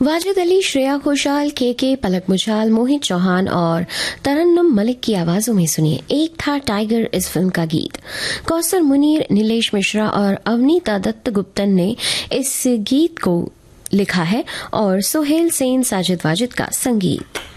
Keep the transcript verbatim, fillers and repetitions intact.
वाजिद अली, श्रेया घोषाल, के के, पलक मुछाल, मोहित चौहान और तरन्नुम मलिक की आवाजों में सुनिए एक था टाइगर इस फिल्म का गीत। कौसर मुनीर, नीलेश मिश्रा और अवनीता दत्त गुप्तन ने इस गीत को लिखा है और सोहेल सेन, साजिद वाजिद का संगीत।